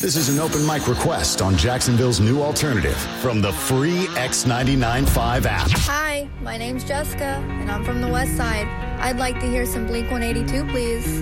This is an open mic request on Jacksonville's new alternative from the free X99.5 app. Hi, my name's Jessica, and I'm from the West Side. I'd like to hear some Blink-182, please.